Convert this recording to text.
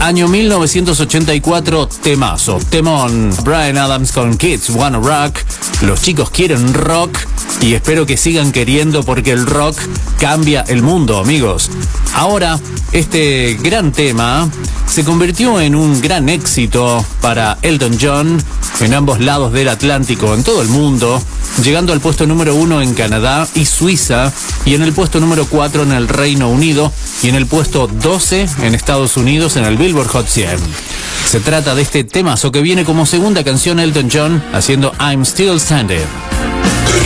Año 1984, temazo, temón. Bryan Adams con Kids Wanna Rock. Los chicos quieren rock y espero que sigan queriendo porque el rock cambia el mundo, amigos. Ahora, este gran tema se convirtió en un gran éxito para Elton John en ambos lados del Atlántico, en todo el mundo, llegando al puesto número 1 en Canadá y Suiza, y en el puesto número 4 en el Reino Unido, y en el puesto 12 en Estados Unidos en el Billboard Hot 100. Se trata de este temazo que viene como segunda canción Elton John haciendo I'm Still Standing.